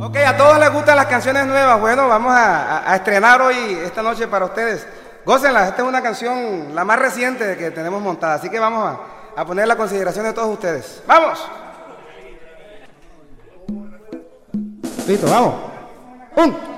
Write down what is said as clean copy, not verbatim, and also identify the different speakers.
Speaker 1: Ok, a todos les gustan las canciones nuevas. Bueno, vamos a estrenar hoy, esta noche para ustedes. Gócenlas, esta es una canción, la más reciente que tenemos montada, así que vamos a ponerla a consideración de todos ustedes. ¡Vamos! Listo, vamos. 1,